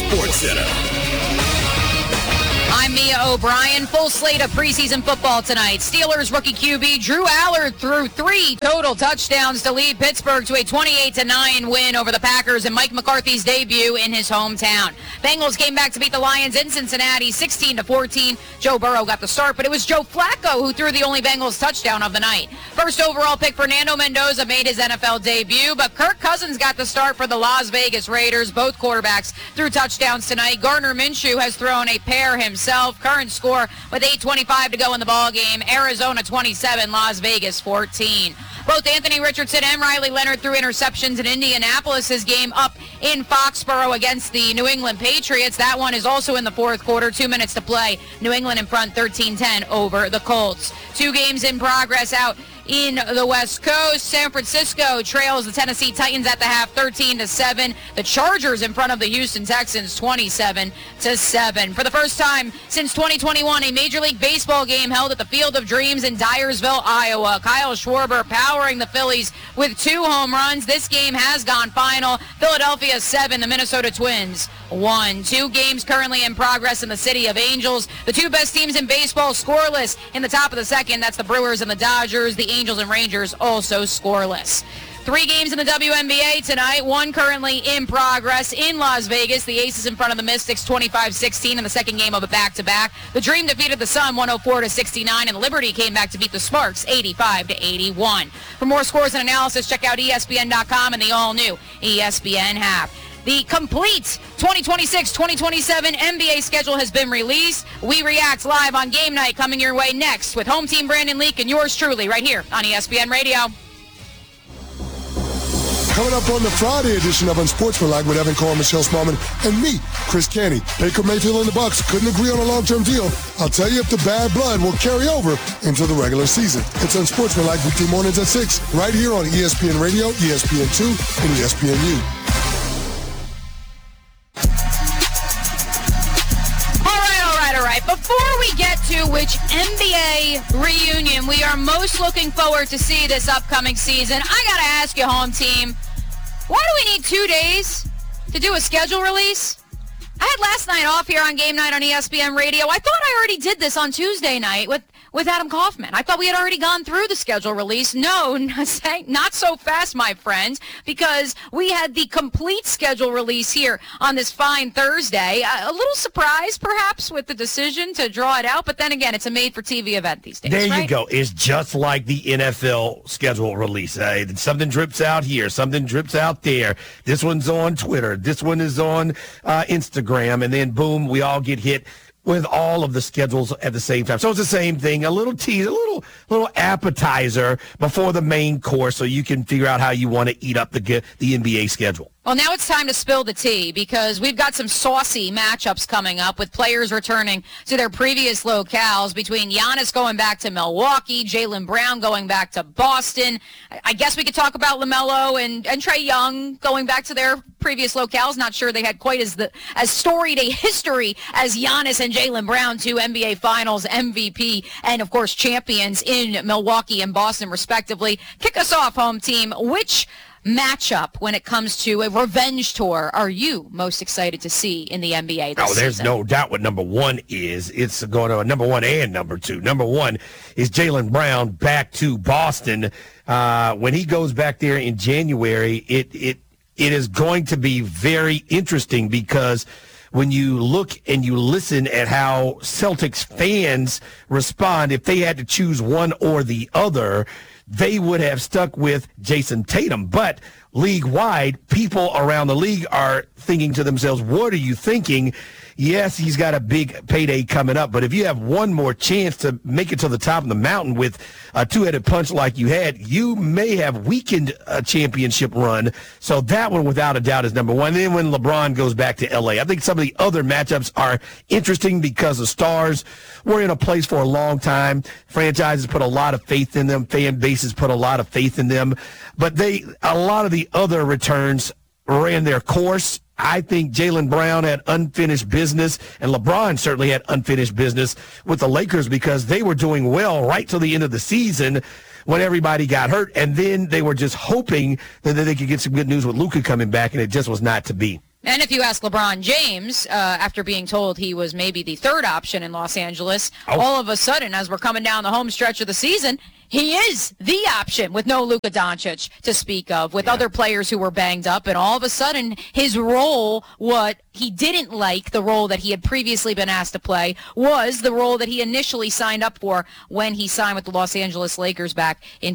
SportsCenter. I'm Mia O'Brien. Full slate of preseason football tonight. Steelers rookie QB Drew Allard threw 3 total touchdowns to lead Pittsburgh to a 28-9 win over the Packers in Mike McCarthy's debut in his hometown. Bengals came back to beat the Lions in Cincinnati 16-14. Joe Burrow got the start, but it was Joe Flacco who threw the only Bengals touchdown of the night. First overall pick Fernando Mendoza made his NFL debut, but Kirk Cousins got the start for the Las Vegas Raiders. Both quarterbacks threw touchdowns tonight. Gardner Minshew has thrown a pair himself. Current score with 8:25 to go in the ball game. Arizona 27, Las Vegas 14. Both Anthony Richardson and Riley Leonard threw interceptions in Indianapolis. His game up in Foxborough against the New England Patriots. That one is also in the fourth quarter. 2 minutes to play. New England in front 13-10 over the Colts. 2 games in progress out in the West Coast. San Francisco trails the Tennessee Titans at the half 13-7. The Chargers in front of the Houston Texans 27-7. For the first time since 2021, a Major League Baseball game held at the Field of Dreams in Dyersville, Iowa. Kyle Schwarber powering the Phillies with 2 home runs. This game has gone final. Philadelphia 7, the Minnesota Twins 1. 2 games currently in progress in the City of Angels. The 2 best teams in baseball scoreless in the top of the second. That's the Brewers and the Dodgers. The Angels and Rangers also scoreless. 3 games in the WNBA tonight. 1 currently in progress in Las Vegas. The Aces in front of the Mystics 25-16 in the second game of a back-to-back. The Dream defeated the Sun 104-69, and Liberty came back to beat the Sparks 85-81. For more scores and analysis, check out ESPN.com and the all-new ESPN app. The complete 2026-2027 NBA schedule has been released. We react live on Game Night coming your way next with home team Brandon Leak and yours truly right here on ESPN Radio. Coming up on the Friday edition of Unsportsmanlike with Evan Cole, Michelle Smallman, and me, Chris Canty. Baker Mayfield and the Bucks couldn't agree on a long-term deal. I'll tell you if the bad blood will carry over into the regular season. It's Unsportsmanlike weekday mornings at 6, right here on ESPN Radio, ESPN2, and ESPNU. All right. Before we get to which NBA reunion we are most looking forward to see this upcoming season, I got to ask you, home team, why do we need 2 days to do a schedule release? I had last night off here on Game Night on ESPN Radio. I thought I already did this on Tuesday night with Adam Kaufman. I thought we had already gone through the schedule release. No, not so fast, my friends, because we had the complete schedule release here on this fine Thursday. A little surprised, perhaps, with the decision to draw it out, but then again, it's a made-for-TV event these days, There right? you go. It's just like the NFL schedule release. Something drips out here, something drips out there. This one's on Twitter. This one is on Instagram, and then, boom, we all get hit with all of the schedules at the same time. So it's the same thing, a little tease, a little appetizer before the main course so you can figure out how you want to eat up the NBA schedule. Well, now it's time to spill the tea because we've got some saucy matchups coming up with players returning to their previous locales between Giannis going back to Milwaukee, Jaylen Brown going back to Boston. I guess we could talk about LaMelo and Trae Young going back to their previous locales. Not sure they had quite as storied a history as Giannis and Jaylen Brown, 2 NBA Finals MVP and, of course, champions in Milwaukee and Boston, respectively. Kick us off, home team. Which matchup when it comes to a revenge tour are you most excited to see in the NBA this there's season? no doubt what number 1 is. It's going to number 1 and number 2. Number 1 is Jaylen Brown back to Boston. When he goes back there in January, it is going to be very interesting because when you look and you listen at how Celtics fans respond, if they had to choose one or the other, they would have stuck with Jason Tatum. But league-wide, people around the league are thinking to themselves, what are you thinking? Yes, he's got a big payday coming up, but if you have one more chance to make it to the top of the mountain with a 2-headed punch like you had, you may have weakened a championship run. So that one, without a doubt, is number 1. And then when LeBron goes back to L.A., I think some of the other matchups are interesting because the stars were in a place for a long time. Franchises put a lot of faith in them. Fan bases put a lot of faith in them. But a lot of the other returns ran their course. I think Jaylen Brown had unfinished business, and LeBron certainly had unfinished business with the Lakers because they were doing well right till the end of the season when everybody got hurt, and then they were just hoping that they could get some good news with Luka coming back, and it just was not to be. And if you ask LeBron James, after being told he was maybe the third option in Los Angeles, all of a sudden, as we're coming down the home stretch of the season, he is the option with no Luka Doncic to speak of, with other players who were banged up. And all of a sudden, his role, what he didn't like, the role that he had previously been asked to play, was the role that he initially signed up for when he signed with the Los Angeles Lakers back in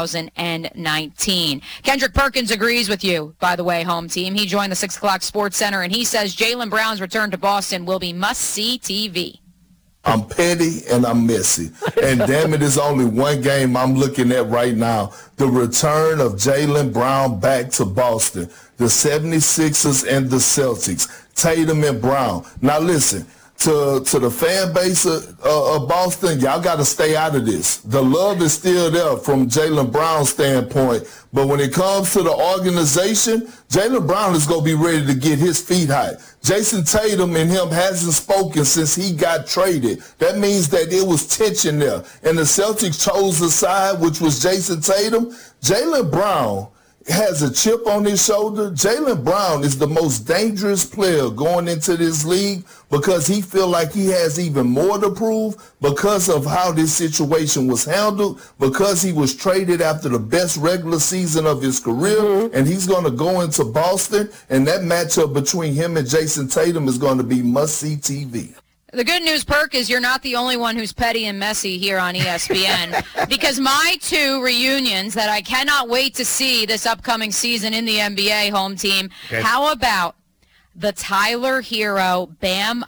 2019. Kendrick Perkins agrees with you, by the way, home team. He joined the 6 o'clock Sports Center, and he says Jaylen Brown's return to Boston will be must-see TV. I'm petty and I'm messy. And damn it, there's only one game I'm looking at right now. The return of Jaylen Brown back to Boston. The 76ers and the Celtics. Tatum and Brown. Now listen, to the fan base of Boston, y'all got to stay out of this. The love is still there from Jaylen Brown's standpoint. But when it comes to the organization, Jaylen Brown is going to be ready to get his feet hot. Jason Tatum and him hasn't spoken since he got traded. That means that there was tension there. And the Celtics chose a side, which was Jason Tatum. Jaylen Brown has a chip on his shoulder. Jaylen Brown is the most dangerous player going into this league because he feel like he has even more to prove because of how this situation was handled, because he was traded after the best regular season of his career, and he's going to go into Boston, and that matchup between him and Jason Tatum is going to be must-see TV. The good news, Perk, is you're not the only one who's petty and messy here on ESPN because my two reunions that I cannot wait to see this upcoming season in the NBA, home team, how about the Tyler Hero, Bam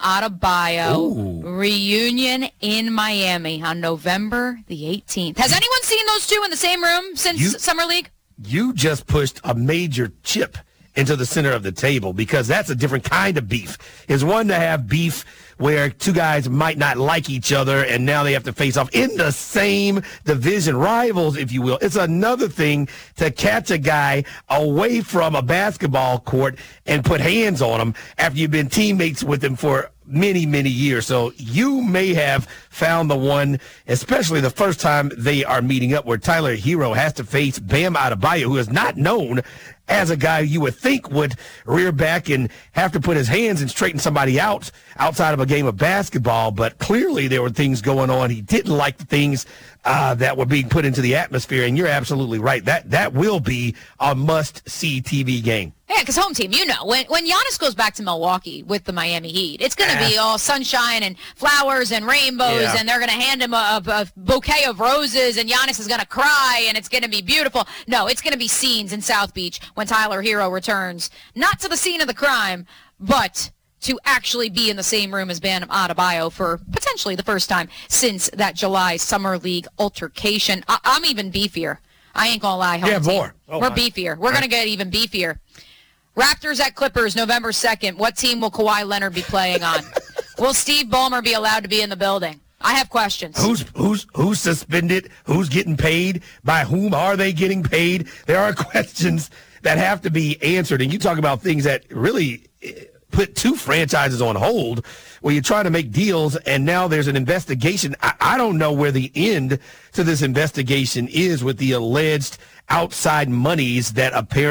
Adebayo reunion in Miami on November the 18th? Has anyone seen those two in the same room since Summer League? You just pushed a major chip into the center of the table because that's a different kind of beef. It's one to have beef where two guys might not like each other and now they have to face off in the same division, rivals, if you will. It's another thing to catch a guy away from a basketball court and put hands on him after you've been teammates with him for many, many years. So you may have found the one, especially the first time they are meeting up, where Tyler Hero has to face Bam Adebayo, who is not known as a guy you would think would rear back and have to put his hands and straighten somebody out outside of a game of basketball. But clearly there were things going on. He didn't like the things that were being put into the atmosphere. And you're absolutely right. That will be a must-see TV game. Yeah, because home team, you know, when Giannis goes back to Milwaukee with the Miami Heat, it's going to be all sunshine and flowers and rainbows, and they're going to hand him a bouquet of roses, and Giannis is going to cry, and it's going to be beautiful. No, it's going to be scenes in South Beach when Tyler Hero returns, not to the scene of the crime, but to actually be in the same room as Bam Adebayo for potentially the first time since that July Summer League altercation. I'm even beefier. I ain't going to lie, home team. More. We're beefier. We're going to get even beefier. Raptors at Clippers, November 2nd. What team will Kawhi Leonard be playing on? Will Steve Ballmer be allowed to be in the building? I have questions. Who's suspended? Who's getting paid? By whom are they getting paid? There are questions that have to be answered. And you talk about things that really put two franchises on hold where you're trying to make deals, and now there's an investigation. I don't know where the end to this investigation is with the alleged outside monies that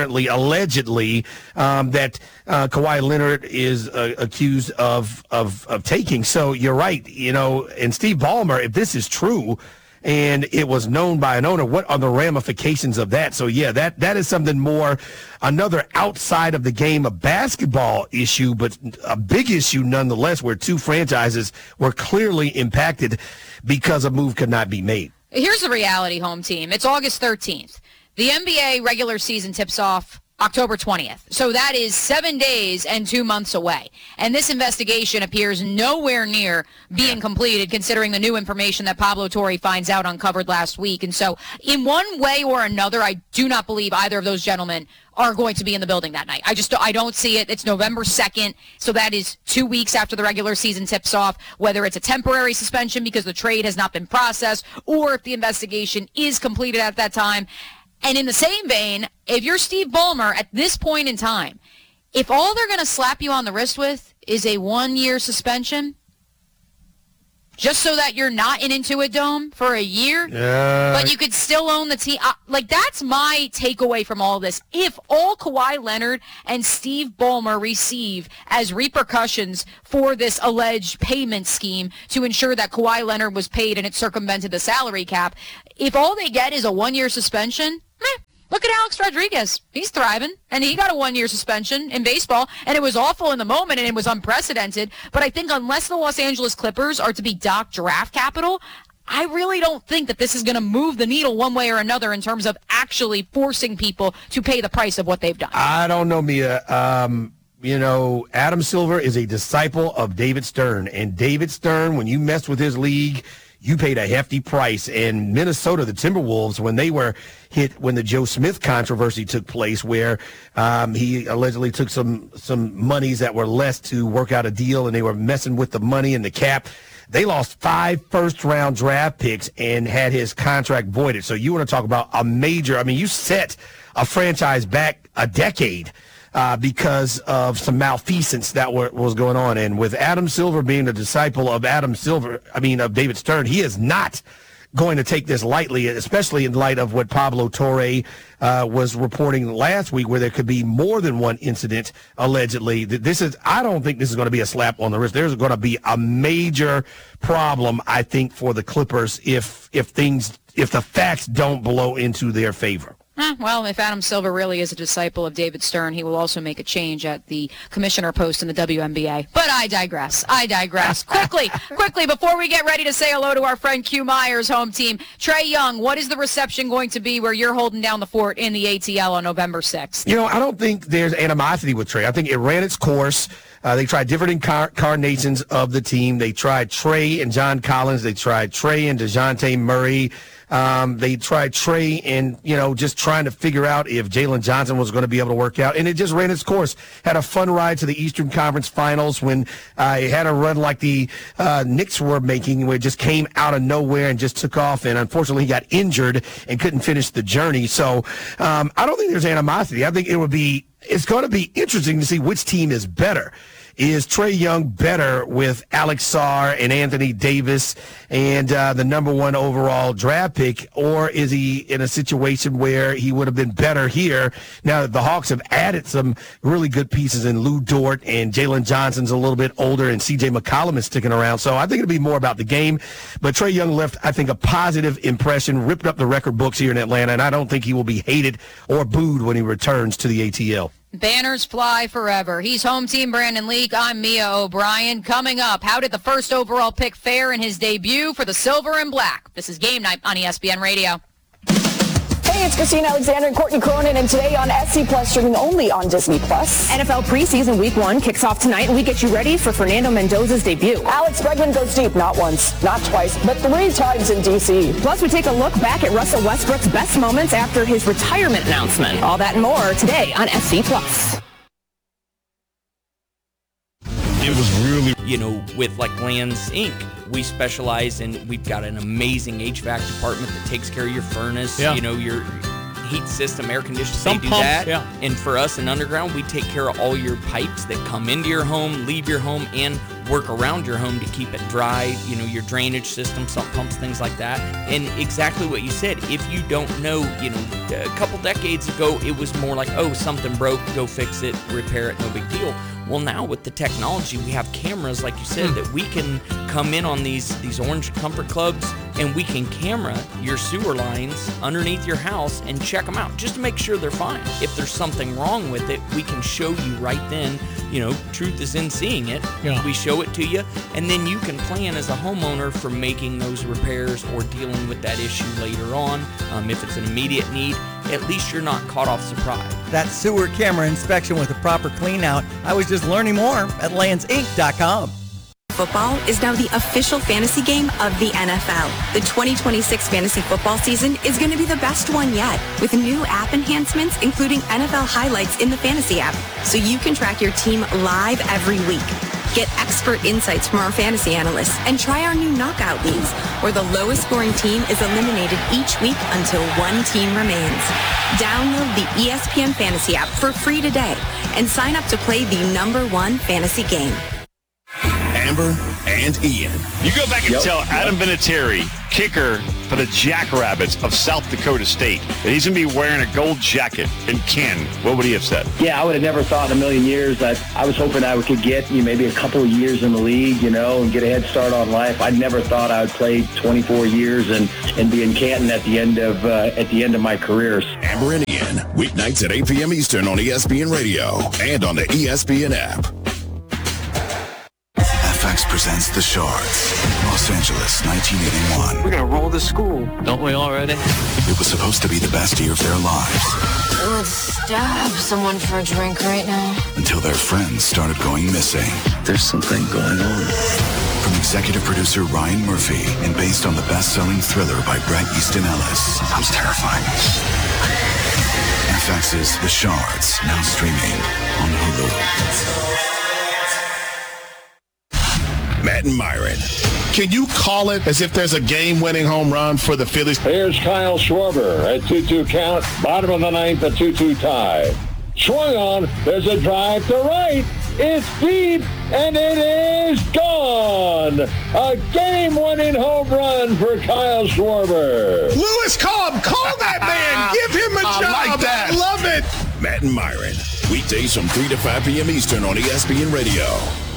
allegedly that Kawhi Leonard is accused of taking. So you're right, you know, and Steve Ballmer, if this is true and it was known by an owner, what are the ramifications of that? So yeah, that is something more, another outside of the game of basketball issue, but a big issue nonetheless, where two franchises were clearly impacted because a move could not be made. Here's the reality, home team. It's August 13th. The NBA regular season tips off October 20th. So that is 7 days and 2 months away. And this investigation appears nowhere near being completed, considering the new information that Pablo Torre finds out uncovered last week. And so in one way or another, I do not believe either of those gentlemen are going to be in the building that night. I don't see it. It's November 2nd. So that is 2 weeks after the regular season tips off, whether it's a temporary suspension because the trade has not been processed, or if the investigation is completed at that time. And in the same vein, if you're Steve Ballmer at this point in time, if all they're going to slap you on the wrist with is a 1-year suspension, just so that you're not in Intuit Dome for a year, but you could still own the team. That's my takeaway from all this. If all Kawhi Leonard and Steve Ballmer receive as repercussions for this alleged payment scheme to ensure that Kawhi Leonard was paid and it circumvented the salary cap, if all they get is a 1-year suspension, look at Alex Rodriguez. He's thriving, and he got a 1-year suspension in baseball, and it was awful in the moment, and it was unprecedented. But I think unless the Los Angeles Clippers are to be docked draft capital, I really don't think that this is going to move the needle one way or another in terms of actually forcing people to pay the price of what they've done. I don't know, Mia. Adam Silver is a disciple of David Stern, and David Stern, when you messed with his league, you paid a hefty price. And Minnesota, the Timberwolves, when they were hit, when the Joe Smith controversy took place, where he allegedly took some monies that were less to work out a deal, and they were messing with the money and the cap, they lost 5 first-round draft picks and had his contract voided. So you want to talk about a major, you set a franchise back a decade because of some malfeasance that was going on. And with Adam Silver being a disciple of of David Stern, he is not going to take this lightly, especially in light of what Pablo Torre was reporting last week, where there could be more than one incident, allegedly. I don't think this is going to be a slap on the wrist. There's going to be a major problem, I think, for the Clippers if the facts don't blow into their favor. Well, if Adam Silver really is a disciple of David Stern, he will also make a change at the commissioner post in the WNBA. But I digress. Quickly, before we get ready to say hello to our friend Q Myers' home team, Trae Young, what is the reception going to be where you're holding down the fort in the ATL on November 6th? I don't think there's animosity with Trae. I think it ran its course. They tried different incarnations of the team. They tried Trae and John Collins. They tried Trae and DeJounte Murray. They tried Trae and, just trying to figure out if Jalen Johnson was going to be able to work out. And it just ran its course. Had a fun ride to the Eastern Conference Finals when it had a run like the Knicks were making, where it just came out of nowhere and just took off. And unfortunately, he got injured and couldn't finish the journey. So I don't think there's animosity. I think it's going to be interesting to see which team is better. Is Trae Young better with Alex Sarr and Anthony Davis and the number 1 overall draft pick, or is he in a situation where he would have been better here? Now, the Hawks have added some really good pieces in Lou Dort, and Jalen Johnson's a little bit older, and C.J. McCollum is sticking around. So I think it'll be more about the game. But Trae Young left, I think, a positive impression, ripped up the record books here in Atlanta, and I don't think he will be hated or booed when he returns to the ATL. Banners fly forever. He's home team Brandon Leak. I'm Mia O'Brien. Coming up, how did the first overall pick fare in his debut for the Silver and Black? This is Game Night on ESPN Radio. Hey, it's Christina Alexander and Courtney Cronin, and today on SC Plus, streaming only on Disney Plus. NFL preseason week 1 kicks off tonight, and we get you ready for Fernando Mendoza's debut. Alex Bregman goes deep, not once, not twice, but 3 times in D.C. Plus, we take a look back at Russell Westbrook's best moments after his retirement announcement. All that and more today on SC Plus. It was really, with like Lands Inc., we specialize in, we've got an amazing HVAC department that takes care of your furnace, your heat system, air conditioning, they do pumps, that. yeah. And for us in Underground, we take care of all your pipes that come into your home, leave your home, and work around your home to keep it dry, your drainage system, sump pumps, things like that. And exactly what you said, if you don't know, a couple decades ago, it was more like, oh, something broke, go fix it, repair it, no big deal. Well, now with the technology, we have cameras, like you said, that we can come in on these Orange Comfort Clubs, and we can camera your sewer lines underneath your house and check them out just to make sure they're fine. If there's something wrong with it, we can show you right then. Truth is in seeing it. Yeah. We show it to you, and then you can plan as a homeowner for making those repairs or dealing with that issue later on. If it's an immediate need, at least you're not caught off surprise. That sewer camera inspection with a proper clean out. I was just learning more at landsinc.com. Football is now the official fantasy game of the NFL. The 2026 fantasy football season is going to be the best one yet, with new app enhancements, including NFL highlights in the fantasy app, so you can track your team live every week. Get expert insights from our fantasy analysts and try our new knockout leagues, where the lowest scoring team is eliminated each week until one team remains. Download the ESPN Fantasy app for free today and sign up to play the #1 fantasy game. Amber, and Ian. You go back and tell Adam Vinatieri, kicker for the Jackrabbits of South Dakota State, that he's going to be wearing a gold jacket. And Ken, what would he have said? Yeah, I would have never thought in a million years that I was hoping I could get maybe a couple of years in the league, and get a head start on life. I never thought I would play 24 years and be in Canton at the end of my career. Amber and Ian, weeknights at 8 p.m. Eastern on ESPN Radio and on the ESPN app. FX presents The Shards, Los Angeles, 1981. We're going to roll the school, don't we already? It was supposed to be the best year of their lives. I would stab someone for a drink right now. Until their friends started going missing. There's something going on. From executive producer Ryan Murphy and based on the best-selling thriller by Bret Easton Ellis. Sounds terrifying. FX's The Shards, now streaming on Hulu. Matt and Myron. Can you call it as if there's a game-winning home run for the Phillies? Here's Kyle Schwarber at 2-2 count. Bottom of the ninth, a 2-2 tie. Swung on. There's a drive to right. It's deep, and it is gone. A game-winning home run for Kyle Schwarber. Lewis Cobb, call that man. Give him a job. Like that. I love it. Matt and Myron, weekdays from 3 to 5 p.m. Eastern on ESPN Radio.